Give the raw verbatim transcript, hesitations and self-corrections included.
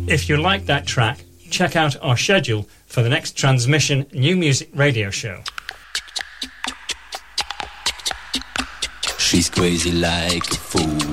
If you like that track, check out our schedule for the next Transmission New Music Radio Show. She's crazy like a fool.